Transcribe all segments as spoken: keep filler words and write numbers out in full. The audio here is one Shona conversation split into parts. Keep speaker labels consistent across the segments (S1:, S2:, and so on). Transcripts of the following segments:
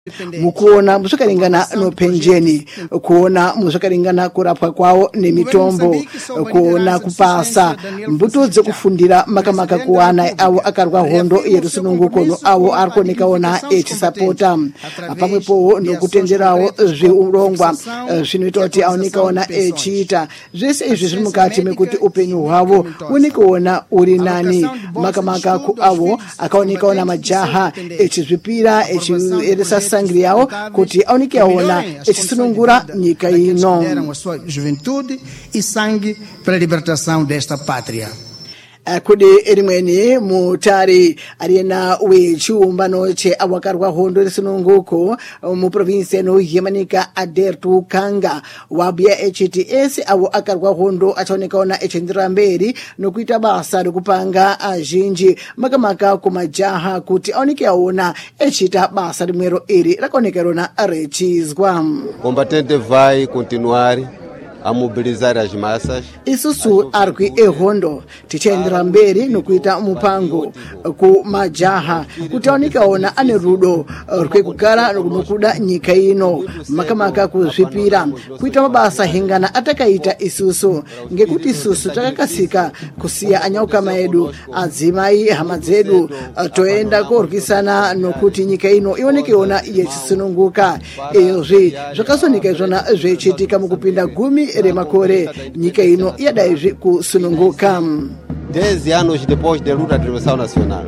S1: mukuona muzvakalingana nopenjeni, kuona muzvakalingana kurapwa kwawo nemitombo, kuona kupasa mbuto dzekufundira makamaka kuwana avo akarwa hondo yerusununguko avo arikuonekaona echisapota pamwepo nokutenderawo zviurongwa zvinoita kuti aonekaona echiita. Zvese izvi zviri mukati mekuti upenyu hwavo unikaona uri nani, makamaka kuavo akaonekaona majaha echizvipira echieresa sangri yao kuti aoneke aona echisunungura nyika ino.
S2: Juventude e sangue para a libertação desta pátria.
S1: Kudi erimweni mutari ariena wechiumbano cheavakarwa hondo resununguko mu province no Yemanika Adertu Kanga wabia H T S avo akarwa hondo achaonekaona echendera mberi nokuita basa rekupanga azhinji makamaka kumajaha kuti aoneke aona echita basa rimwero iri rakaoneka rona rechizwa.
S3: Combatente vai continuar a mobilizar as massas.
S1: Isusu arki ehondo tichendera mberi nokuita mupango ku majaha kuti aonekaona ane rudo rwekugara nokuda nyika ino makamaka kuzvipira kuita mabasa hingana atakaita isusu ngekuti isusu takakasika kusiya anyaukama edu adzimai hama dzedu toenda korwisana nokuti nyika ino ionekeona yechisununguka. Izvi zvakasonika izvona zvechitika mukupinda gumi remakore nyika ino yadaizvi kusununguka.
S3: dez anos depois da luta de libertação nacional.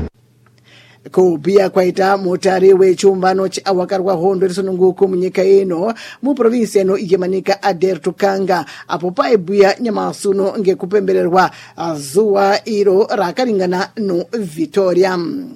S1: Kubia kwaita mutari wechiumbano cheavakarwa hondo resununguko munyika ino mu province no Yemanika Adertu Kanga apo paibhuya nyamasuno ngekupembererwa zuwa iro rakaringana no Victoria.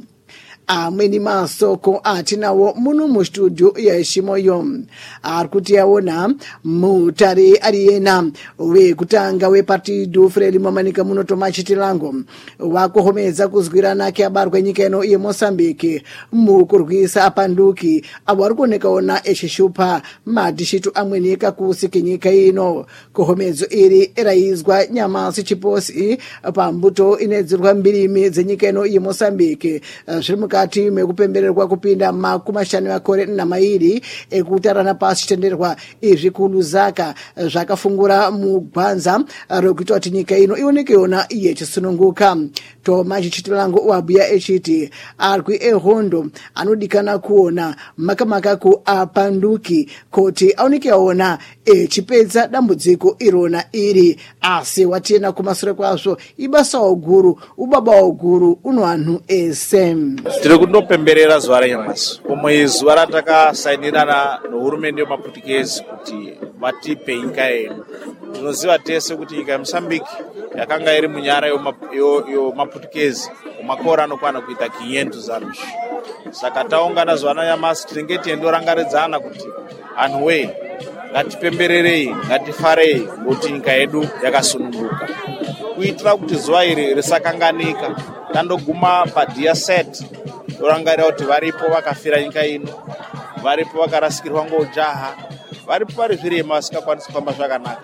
S1: Amweni masoko atinawo muno mu studio ya Shimoyo arikuti yaona mutari ariena we kutanga we partido Frelimo Manika muno tomachitilango wakohomeza kuzwirana kyabarwa nyika ino ye Mozambique mu kurwisa apanduki abo arikuonekaona echishupa madishitu amwenika kusike nyika ino. Kohomezo iri raizwa nyamasi chiposi pambuto inedzirwa mbirimi dzenyika ino ye Mozambique zviri kati mekupembererwa kupinda makumashanu makore na mairi ekutarana pasi tenderwa izvikulu zaka zvakafungura mugwanza rokuita kuti nyika ino ionekeona yechisununguka. Tomachi chitilango wabhuya echiti arikwi ehondo anodikana kuona makamaka ku apanduki kuti aoneke aona echipedza dambudziko irona iri asi watiena kumasure kwazvo ibasa oguru ubaba oguru uno anhu ese.
S4: Tiri kundopemberera zuva ranyamashi pomwe zuva ratakasainirana nohurumende yemaputukezi kuti vatipe nyika yedu. Tinoziva tese kuti nyika yeMozambique yakanga iri munyara yomaputukezi makore anokwana kuita quinhentos anos. Saka taungana zuva ranyamashi tinenge tiendorangaridzana kuti anhu we ngatipembererei ngatifarei kuti nyika yedu yakasununguka kuitira kuti zuva iri risakanganika. Tandoguma padia set torangarira kuti varipo vakafira nyika ino, varipo vakarasikirwa ngojaha, varipo vari zvirema vasikakwanisi kufamba zvakanaka.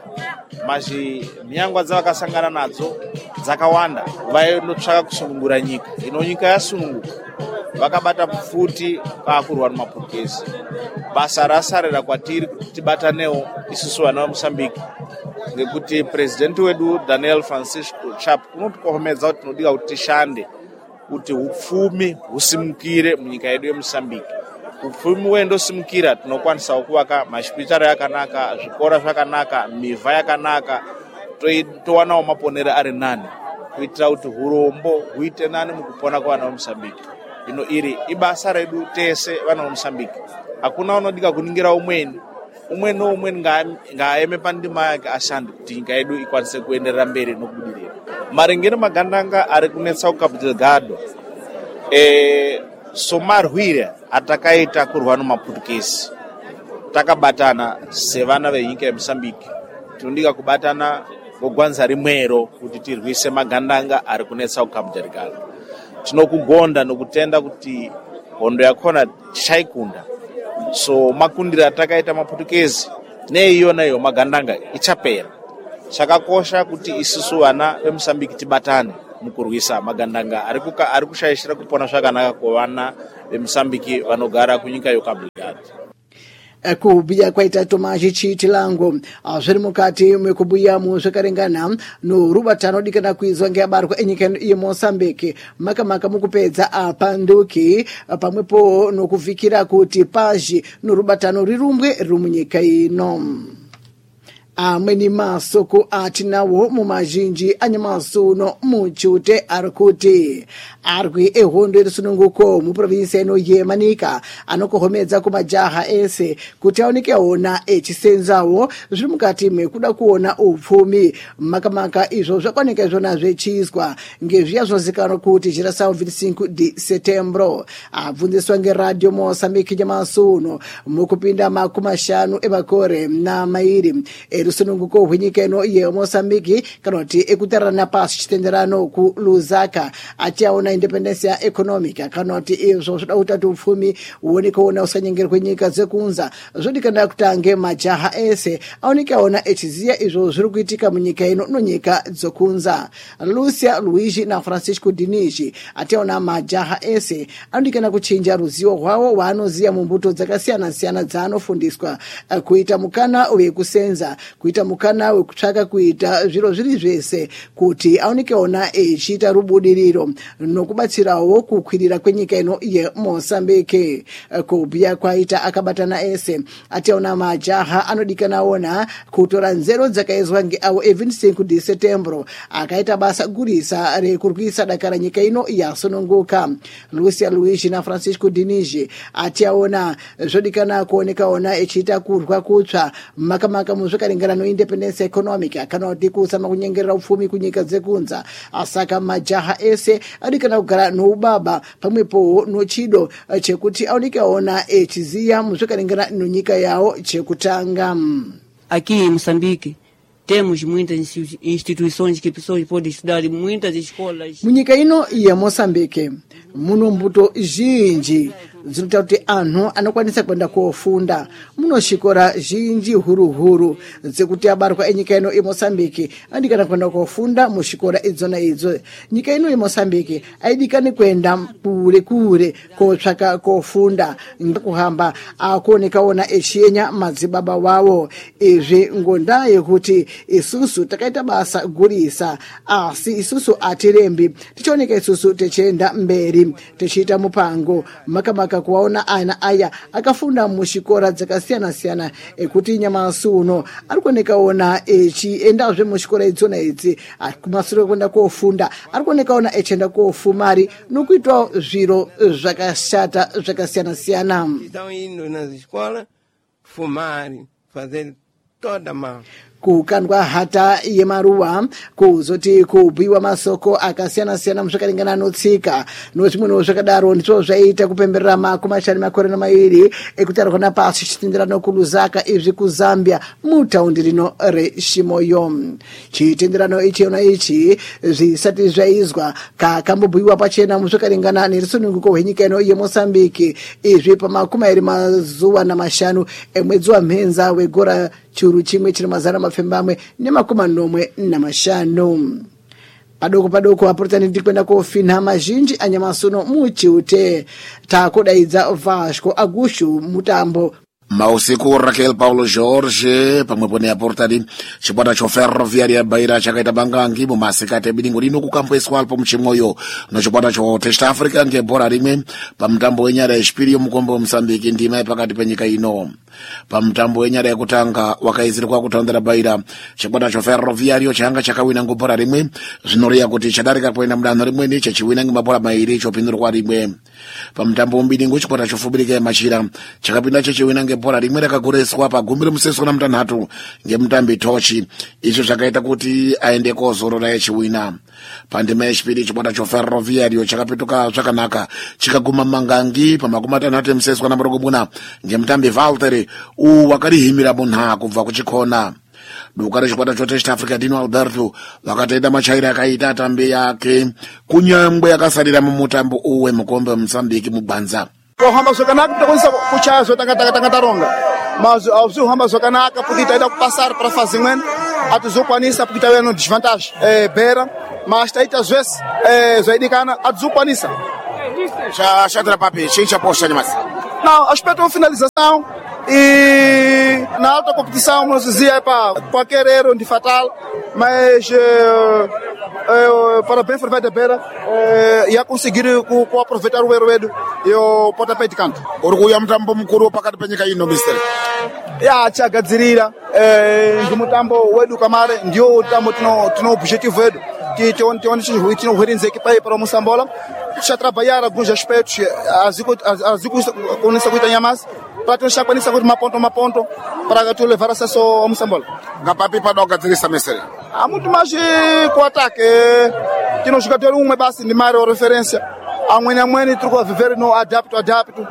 S4: Mazhi nyangwa dzavakasangana nadzo dzakawanda vainotsvaka kusunungura nyika ino. Nyika yasununguka vakabata futi paakurwa nemaputukezi. Basa rasarira kwatiri tibatanewo isusu vana veMozambique ngekuti presidenti wedu Daniel Francisco Chapo unotikomedza kuti tinodiwa kuti tishande kuti upfumi husimukire munyika yedu yeMozambique. Upfumi wendosimukira tinokwanisa kuvaka mashipitari yakanaka, zvikora zvakanaka, mivha yakanaka, towanawo maponero ari nani kuitira kuti hurombo huite nani mukupona kwavana veMozambique. Ino iri ibasa redu tese vana veMozambique. Hakuna unodika kuningira umweni umwe noumwe ngaeme pandima yake ashande kuti nyika yedu ikwanise kuenderera mberi nokubudirira. Maringe nemagandanga ari kunetsa kuCabo Delgado e somarwire atakaita kurwa nemaputukezi takabatana sevana venyika yeMozambique tinodika kubatana ngogwanza rimwero kuti tirwise magandanga ari kunetsa kuCabo Delgado. Tinokugonda nokutenda kuti hondo yakona tichaikunda. So makundira atakaita maputukezi neiyona iyo magandanga ichapera. Chakakosha kuti isusu vana veMozambique tibatane mukurwisa magandanga ari kushayishira kupona zvakanaka kuvana veMozambique vanogara kunyika yeCabo Delgado.
S1: Kubia kwaita Tomaji Chitilango zviri mukati mwekubuya muzvakarengana norubatano dikana kuizwa ngeabarwa enyika yeMozambique makamaka mukupedza apanduki pamwepo nokuvhikira kuti paji norubatano rirumbwe riri munyika ino. Amweni masoko atinawo mumazhinji anyamasuno muchute arikuti arwi ehondo risununguko muprovinsi ino yeManika anokohomedza kumajaha ese kuti aoneke ona echisenzawo zviri mukati mekuda kuona upfumi makamaka izvo zvakaoneka izvona zvechizwa ngezviya zvinozikanwa kuti chirasa vinte e cinco de setembro abvunziswa ngeradio Mozambique nyamasuno mukupinda makumi mashanu emakore na mairi rusununguko hwenyika ino yeMozambique kana kuti ekutarana pasi chitenderano ku Lusaka achiaona independence economic kana kuti izvo zvoda kuti upfumi uoneke ona usanyengerwe nyika dzekunza zvodikana kutange majaha ese aoneke ona echiziya izvo zviri kuitika munyika ino nonyika dzokunza. Lucia Luigi na Francisco Dinichi atiaona majaha ese anodikana kuchinja ruzivo hwavo waanoziya mumbuto dzakasiyana siyana dzaanofundiswa kuita mukana wekusenza kuita mukana wekutsvaka kuita zviro zviri zvese kuti aoneke ona echiita rubudiriro nokubatsirawo kukwirira kwenyika ino yeMozambique. Kubia kwaita akabatana ese atiaona majaha anodikana ona kutora nzero dzakaizwa ngeawo e vinte e cinco de setembro akaita basa gurisa rekurwisa dakara nyika ino yasununguka. Lucia Luigi na Francisco Dinichi atiaona zvodikana kuoneka ona echiita kurwa kutsva makamaka muzvakarengana no independence economic kana kuti kusama kunyengerera upfumi kunyika dzekunza asaka majaha ese adikana kugara noubaba pamwepo nochido chekuti aoneke ona echiziya muzvakarengana nonyika yawo chekutanga.
S5: Aqui em Moçambique temos muitas instituições que pessoas podem estudar, muitas escolas.
S1: Munyika ino ya Moçambique muno mbuto zhinji zinoita kuti anhu anokwanisa kwenda kofunda muno shikora zhinji huru huru dzekuti abarwa enyika ino yeMozambique andikana kwenda kofunda mushikora idzona idzo. Nyika ino yeMozambique aidikani kwenda kure kure kotsvaka kofunda kuhamba akuoneka ona echiyenya madzibaba wawo. Izvi ngonda yekuti isusu takaita basa gurisa asi isusu atirembi tichioneka isusu techienda mberi techiita mupango makamaka kuwaona ana aya akafunda mushikora dzakasiyana siyana ekuti nyamasuno arikuoneka ona echiendazve mushikora idzona idzi kumashure kwenda kofunda arikuoneka ona echienda kofumari nokuitwa zviro zvakashata zvakasiyana siyana.
S6: Estão indo nas escolas fumar, fazer toda mal.
S1: Kukandwa hata yemaruwa kuzoti kubhiwa masoko akasiyana siyana muzvakarengana notsika nozvimwewo zvakadaro ndizvo zvaita kupemberera makumi mashanu makore na mairi ekutarwa napasi chitenderano kuLusaka izvi kuZambia mutaundi rino reShimoyo. Chitenderano ichi ona ichi zvisati zvaizwa kakambobhiwa pachena muzvakarengana nerusununguko hwenyika ino yeMozambique izvi pamakumi mairi mazuva na mashanu emwedzi wamhenza wegora churu chimwe chiri mazana mapfembamwe nemakumi manomwe na mashanu. Padoko padoko aportani ndikwenda kofinha mazhinji anyamasuno muchiute takodaidza Vasco Agushu mutambo.
S7: Mausiku Raquel Paulo Jorge pamwepo ne aportani chipata cho ferroviaria Beira chakaita bangangi mumasikati bilingo lino kukampoeswa alpo mchimoyo no chipata cho Test Africa ngebora rimwe pamtambo wenyara yechipiri mukombo Mozambique ndima pakati penyika ino. Pamtambo wenyara yakutanga wakaizirwa kutandira Beira chipata cho ferroviario changa chakawina ngobora rimwe zvinoreya kuti chadarika kuenda mudano rimwe neche chiwina ngimabora mairi chopindurwa rimwe. Pamtambo mbilingo chipata cho Fubirika ya Machira chakapinda chechiwina nge bora rimwe rakagoreswa pagumi remuseso na mutanhatu ngemutambi Tochi. Izvo zvakaita kuti aende kozorora yechiwina. Pandima yechipiri chipata cho ferroviario chakapituka zvakanaka chikaguma mangangi pamakumi matanhatu emuseso na murongomuna ngemutambi Valtteri u wakarihimira munha kubva kuchikona. Duka rechipata cho Test Africa Dino Alberto vakataita machaira akaita atambi yake kunyangwe akasalira mumutambo uwe mukombe Mozambique mugwanza.
S8: Kohamba zvakanaka tokwanisa kuchaya zvatanga tanga taronga mas auzihamba zvakanaka porque taida kupassar para a fase imweni atizokwanisa porque taiva no desvantagem é, beira mas taita zvese é, zvaidikana atizokwanisa.
S7: Xandra Papi, quem te aposta, Animas?
S8: Não, aspecto de finalização e na alta competição, nós dizia para qualquer erro de fatal, mas é, é, parabéns para a Beira é, ia conseguir com, com aproveitar o erro e o pontapé de canto.
S7: Orgulho mtambo mkuru pakati penyika ino, mister.
S8: Ya chagadzirira eh ndumutambo wedu kamare ndio utambo tino tino objetivo wedu que tione tione tino tino hurinze equipe para Moçambola já trabalhar alguns aspectos aziko aziko conhece kuita Nyamas para tentar conhecer uma ponto uma ponto para tu levar acesso ao Moçambola.
S7: Ngapapi para ogadzirisa mister.
S8: Há muito mais com ataque que no jogador um é base de maior referência. A mãe mãe truco viver no adapto adapto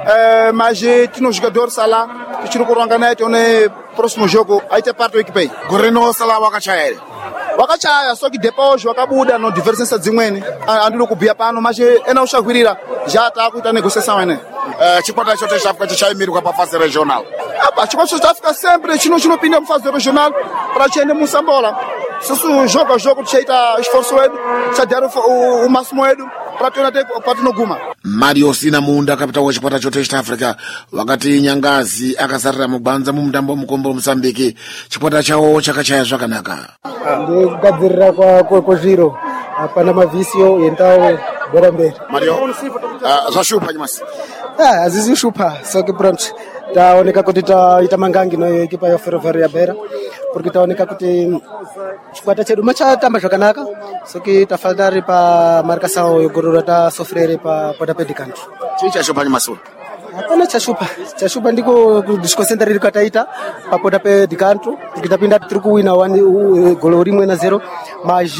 S8: é, mas tinha um jogador Salah que tira o Coranganete onde próximo jogo aí tem parte do equipe.
S7: Goreno Salah wakachaya.
S8: Wakachaya só que depois wakabuda no divergência de mãe andando com bia pano mas é não chagurira já está com a negociação né.
S7: Chikwata chote chafika chichaimiruka pa fase regional.
S8: Ah, chikwata chote chafika sempre chino chino pinda fase regional para tiende Moçambola. Se o jogo a jogo cheita esforço edu, se der o, o máximo edu para tu até para no guma.
S7: Mario Sina Munda kapita wa chikwata chote East Africa wakati Nyangazi akasarira mubanza mu mtambo mukombo Mozambique chikwata chawo chakachaya zvakanaka.
S9: Ndi gadzirira kwa kwa, kwa zero hapana mavisio yendao bora mbele.
S7: Mario uh, zashupa Nyamasi.
S9: Ah, azizi shupa só que pronto. Taoneka kuti taita mangangi no equipa ya Ferroviária Beira porque taoneka kuti chikwata chedu machatamba zvakanaka só que tafadhari pa marcação yogorora ta sofrere pa pontapé de canto.
S7: Chii chashupa Nyamasi?
S9: Hapana chashupa. Chashupa ndiko kudisconcentrate kataita pa pontapé de canto tikitapinda tiri kuwina golo rimwe na zero mas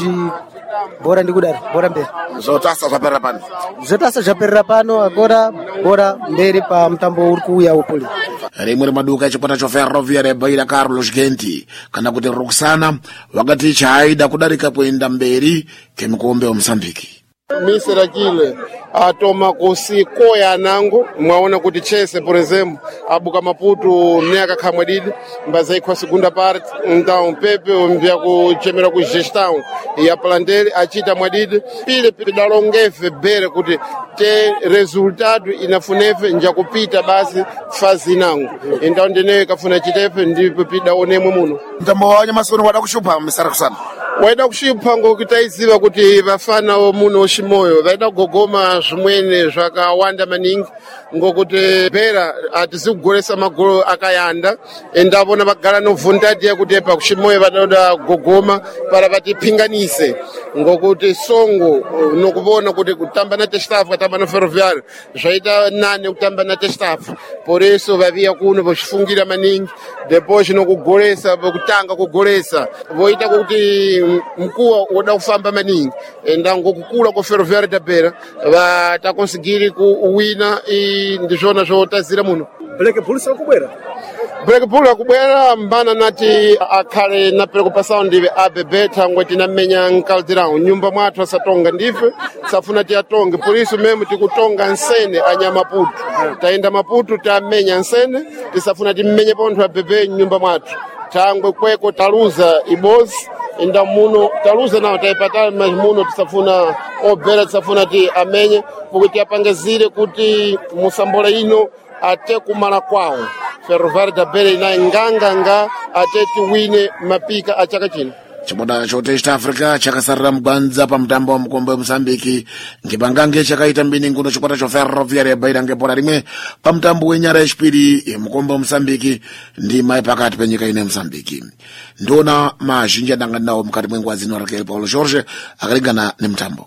S9: bora ndikudaro bora mbere.
S7: Zotasa zvaperera pano.
S9: Zotasa zvaperera pano agora bora mberi pa mtambo uri kuuya upoli.
S7: Rimwe remaduka echikwata choferroviária Beira Carlos Genti kana kuti Roxana wakati chaida kudarika kuenda mberi kemikombe wa Mozambique.
S10: Misera kile atoma kusikoya nango mwaona kuti Chese por exemplo abuka Maputo miaka kamwe didi mbazai kwa segunda parte então Pepe mbia kuchemera ku gestão ya Plantel achita mwadidi pile pile dalongefe bere kuti te resultado inafunefe nja kupita basi fazi nango então ndene kafuna chitefe ndipo pida onemwe muno
S7: mtambo wa Nyamasi wada kushupa misara kusana
S10: waida kushupa ngokutaiziva kuti vafana muno Shimoyo vaida kugogoma zvimwene zvakawanda maningi ngokuti Beira atizikugolesa magolo akayanda endavona vagara novhundadi yakuti pa kuShimoyo vanoda kugogoma para vatipinganise ngokuti songo nokuvona kuti kutamba na Testafu kutamba na Ferroviário zvaita nane kutamba na Testafu por isso vavia kuno vochifungira maningi depois nokugolesa vokutanga kugolesa voita kuti mkuwa uda kufamba maningi enda ngokukula kwa Ferroviário da Beira vatakonsigiri kuwina ndizvona zvotazira muno.
S8: Black Bulls akubwera
S10: Black Bull akubwera mbana nati akhale na preocupação ndive abebe thangwe tinamenya nkaldirão nyumba mwathu asatonga ndife safuna tiatonge por isso mesmo tikutonga nsene anya Maputo taenda Maputo tamenya nsene tisafuna timenye pontho abebe nyumba mwathu thangwe kweko taluza ibozi inda muno taluza nawo taipatala mas muno tisafuna obera tisafuna ti amenye porque apangazire kuti Moçambola ino ate kumala kwawo Ferroviário da Beira ina nganganga ate tiwine mapika achaka chino.
S7: Chipoda chote East Africa chakasarira mugwanza pa mtambo wa mukombe wa Mozambique ngibangange chakaita mbini nguno chikwata cho Ferroviária Beira ngepora rimwe pa mtambo wenyara yechipiri mukombe wa Mozambique ndi mai pakati penyika ine Mozambique ndona mazhinji adangana nawo mukati mwengwazi no Raquel Paulo Jorge akalingana ne mtambo.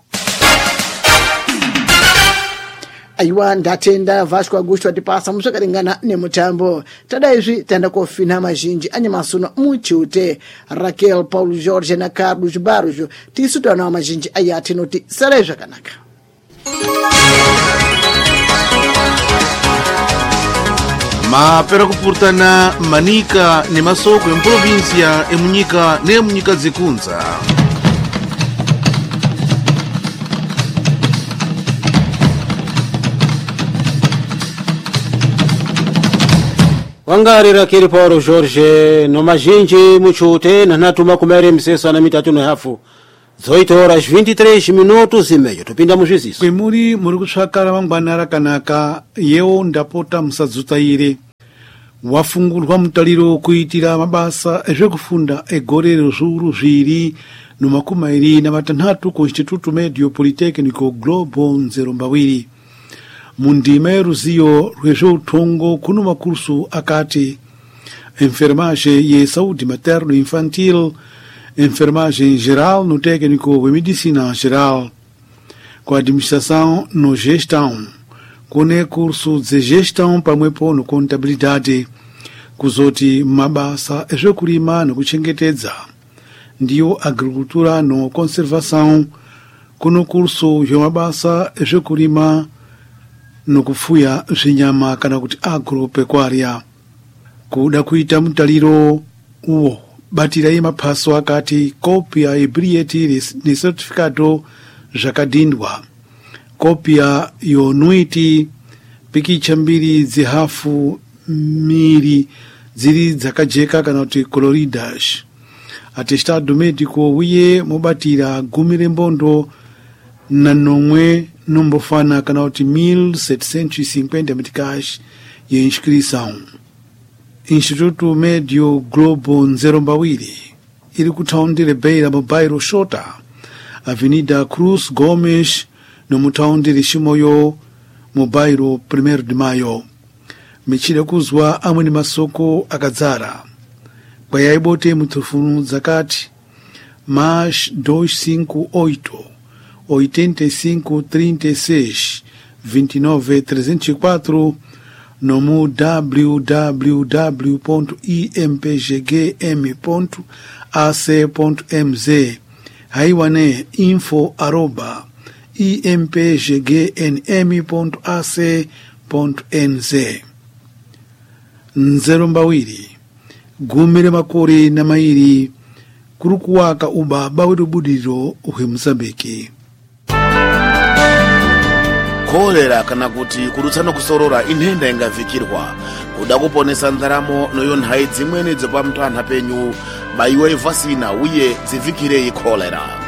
S1: Aiwa ndatenda Vasco Augusto atipasa mushakalingana ne mutambo tadaizvi tanda kofina mazhinji anyamasuno muchute Raquel Paulo Jorge na Carlos Barros tisutana mazhinji ayati noti sare zvakanaka.
S11: Mapera kupurtana Manica ne masoko em província e munyika ne munyika zikunza.
S12: wangarira kiri Paulo Jorge no mazhinji muchute na natuma kumere mseso na mitatu na hafu zoito horas vinte e três minutos e meio tupinda muzviziso
S13: kwemuri muri kutsvakara mangwana rakanaka yewo ndapota musadzutaire wafungurwa mutariro kuitira mabasa ezvekufunda egore rezviuru zviri nomakumi mairi namatanhatu ku Instituto Medio Politecnico Globo Nzerombawiri mundima yeruziyo rwezveutongo kuno makursu akati enfermagem ye saúde materno infantil, enfermagem geral no técnico de medicina geral, com administração no gestão, com curso de gestão pamwepo no contabilidade, kuzoti mabasa ezvekurima nokuchengetedza, ndiyo agricultura no conservação, kuno curso zvemabasa ezvekurima nokufuya zvinyama kana kuti agropecuária. Kuda kuita mutariro uwo batirai maphaso akati kopia yebilhete necertificado zvakadhindwa, kopia yonuiti, pikicha mbiri dzihafu miri dziri dzakajeka kana kuti coloridas, atestado médico uye mobatira gumi rembondo na nomwe nombofana kana kuti mil setecentos e cinquenta meticais ye inscrição. Instituto Medio Globo Nzerombawiri iri kutaundire Beira mu bairro Shota, Avenida Cruz Gomes no mutaundire Shimoyo mu bairro primeiro de Maio. Michira kuzwa amwe ni masoko akadzara kwayaibote mutufunu zakati mais duzentos e cinquenta e oito oitenta e cinco trinta e seis vinte e nove trezentos e quatro no mu w w w ponto i m p g g m ponto a c ponto m z haiwane info arroba i m p g g n m ponto a c ponto n z. Nzerombawiri gumire makore na mairi kurukuwaka ubaba wedubudiro uhe Mozambique.
S7: Kolera kana kuti kurutsana kusorora inhenda ingavikirwa kuda kuponesa ndaramo noyo nhai dzimweni dzepa mtwanha penyu baiwa ivhasina uye dzivikirei kolera.